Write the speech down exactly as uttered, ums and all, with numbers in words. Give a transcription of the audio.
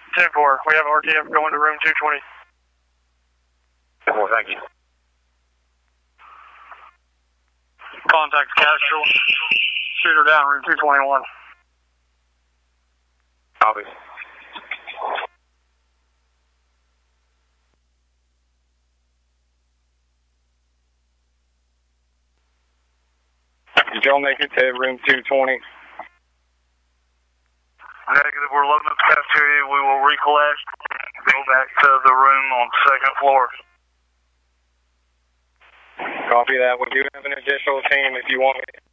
ten four, we have R T F going to room two twenty. ten four, thank you. Contact casual. Shooter down, room two twenty-one. Copy. Did y'all make it to room two twenty? Negative, we're loading up the cafeteria. We will recollect and go back to the room on the second floor. Copy that. We do have an additional team if you want me to